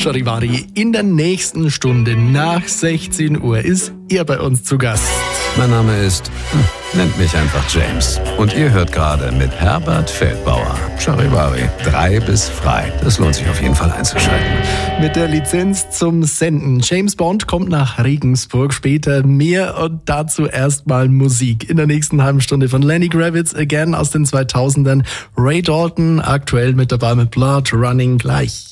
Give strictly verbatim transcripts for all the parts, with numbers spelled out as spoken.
Charivari. In der nächsten Stunde nach sechzehn Uhr ist er bei uns zu Gast. Mein Name ist, hm, nennt mich einfach James. Und ihr hört gerade mit Herbert Feldbauer Charivari. Drei bis frei. Das lohnt sich auf jeden Fall einzuschalten. Mit der Lizenz zum Senden. James Bond kommt nach Regensburg. Später mehr und dazu erstmal Musik. In der nächsten halben Stunde von Lenny Kravitz Again aus den zweitausendern. Ray Dalton aktuell mit dabei mit Blood Running gleich.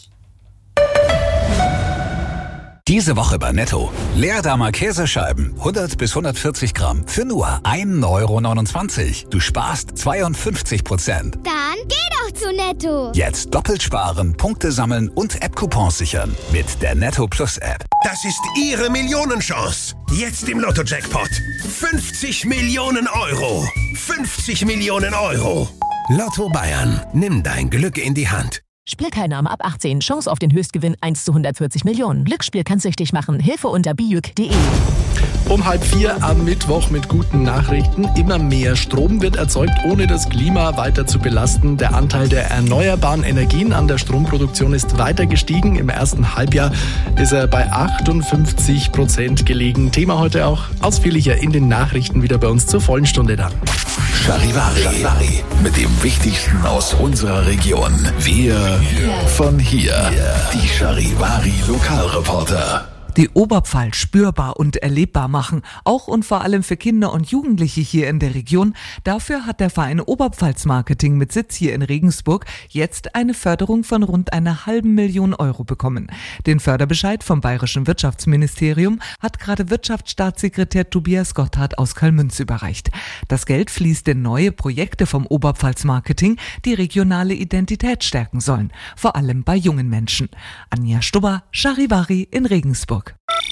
Diese Woche bei Netto. Leerdammer Käsescheiben, hundert bis hundertvierzig Gramm, für nur ein Euro neunundzwanzig. Du sparst zweiundfünfzig Prozent. Dann geh doch zu Netto. Jetzt doppelt sparen, Punkte sammeln und App-Coupons sichern. Mit der Netto Plus App. Das ist Ihre Millionenchance. Jetzt im Lotto-Jackpot. fünfzig Millionen Euro. fünfzig Millionen Euro. Lotto Bayern. Nimm dein Glück in die Hand. Spielteilnahme ab achtzehn. Chance auf den Höchstgewinn eins zu hundertvierzig Millionen. Glücksspiel kann süchtig machen. Hilfe unter bijuk punkt de. Um halb vier am Mittwoch mit guten Nachrichten. Immer mehr Strom wird erzeugt, ohne das Klima weiter zu belasten. Der Anteil der erneuerbaren Energien an der Stromproduktion ist weiter gestiegen. Im ersten Halbjahr ist er bei achtundfünfzig Prozent gelegen. Thema heute auch ausführlicher in den Nachrichten wieder bei uns zur vollen Stunde dann. Charivari, Charivari mit dem Wichtigsten aus unserer Region. Wir von hier. Die Charivari Lokalreporter. Die Oberpfalz spürbar und erlebbar machen, auch und vor allem für Kinder und Jugendliche hier in der Region. Dafür hat der Verein Oberpfalz Marketing mit Sitz hier in Regensburg jetzt eine Förderung von rund einer halben Million Euro bekommen. Den Förderbescheid vom Bayerischen Wirtschaftsministerium hat gerade Wirtschaftsstaatssekretär Tobias Gotthard aus Kalmünz überreicht. Das Geld fließt in neue Projekte vom Oberpfalz Marketing, die regionale Identität stärken sollen, vor allem bei jungen Menschen. Anja Stubber, Charivari in Regensburg.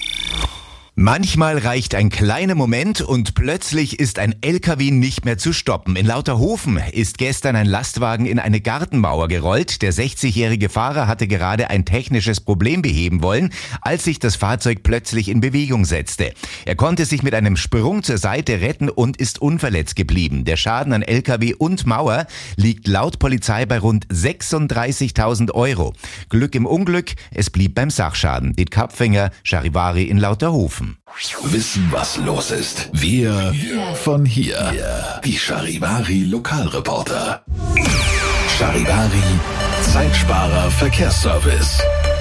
Manchmal reicht ein kleiner Moment und plötzlich ist ein L K W nicht mehr zu stoppen. In Lauterhofen ist gestern ein Lastwagen in eine Gartenmauer gerollt. Der sechzigjährige Fahrer hatte gerade ein technisches Problem beheben wollen, als sich das Fahrzeug plötzlich in Bewegung setzte. Er konnte sich mit einem Sprung zur Seite retten und ist unverletzt geblieben. Der Schaden an L K W und Mauer liegt laut Polizei bei rund sechsunddreißigtausend Euro. Glück im Unglück, es blieb beim Sachschaden. Diet Kapfinger, Charivari in Lauterhofen. Wissen, was los ist. Wir von hier. Die Charivari Lokalreporter. Charivari Zeitsparer Verkehrsservice.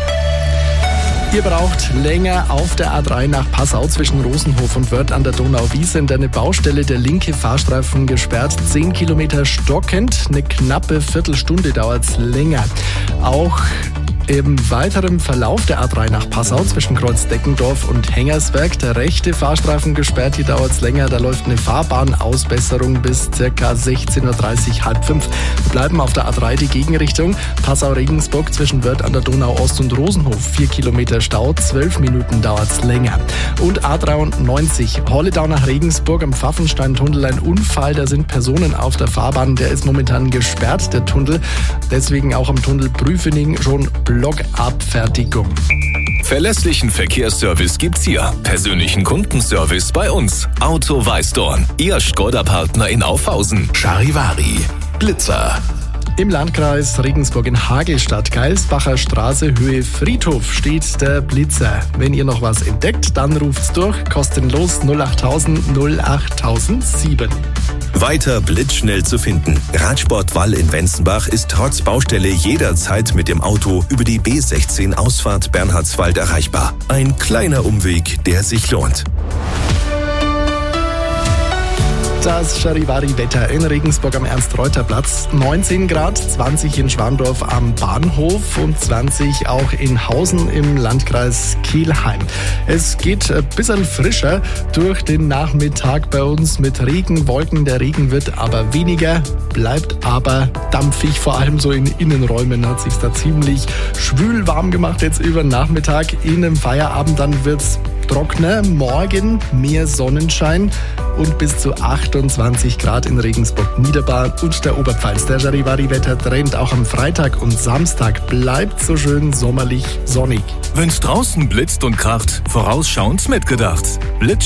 Ihr braucht länger auf der A drei nach Passau zwischen Rosenhof und Wörth an der Donau-Wiese in eine Baustelle, der linke Fahrstreifen gesperrt, zehn Kilometer stockend, eine knappe Viertelstunde dauert's länger. Auch im weiteren Verlauf der A drei nach Passau zwischen Kreuz-Deckendorf und Hengersberg der rechte Fahrstreifen gesperrt, hier dauert es länger, da läuft eine Fahrbahnausbesserung bis ca. sechzehn Uhr dreißig, halb fünf. Wir bleiben auf der A drei die Gegenrichtung, Passau-Regensburg zwischen Wörth an der Donau-Ost und Rosenhof, vier Kilometer Stau, zwölf Minuten dauert es länger. Und A dreiundneunzig, Holledau nach Regensburg am Pfaffenstein-Tunnel, ein Unfall, da sind Personen auf der Fahrbahn, der ist momentan gesperrt, der Tunnel, deswegen auch am Tunnel Prüfening schon Blockabfertigung. Verlässlichen Verkehrsservice gibt's hier. Persönlichen Kundenservice bei uns. Auto Weißdorn. Ihr Skoda-Partner in Aufhausen. Charivari. Blitzer. Im Landkreis Regensburg in Hagelstadt, Geilsbacher Straße, Höhe Friedhof steht der Blitzer. Wenn ihr noch was entdeckt, dann ruft's durch. Kostenlos null achttausend null achttausendsieben. Weiter blitzschnell zu finden. Radsport Wall in Wenzenbach ist trotz Baustelle jederzeit mit dem Auto über die B sechzehn Ausfahrt Bernhardswald erreichbar. Ein kleiner Umweg, der sich lohnt. Das Charivari-Wetter in Regensburg am Ernst-Reuter-Platz. neunzehn Grad, zwanzig in Schwandorf am Bahnhof und zwanzig auch in Hausen im Landkreis Kelheim. Es geht ein bisschen frischer durch den Nachmittag bei uns mit Regenwolken. Der Regen wird aber weniger, bleibt aber dampfig. Vor allem so in Innenräumen hat sich da ziemlich schwül warm gemacht jetzt über den Nachmittag. In einem Feierabend dann wird's trockener. Morgen mehr Sonnenschein und bis zu achtundzwanzig Grad in Regensburg, Niederbayern und der Oberpfalz. Der Charivari-Wetter-Trend auch am Freitag und Samstag bleibt so schön sommerlich sonnig. Wenn's draußen blitzt und kracht, vorausschauend mitgedacht. Blitz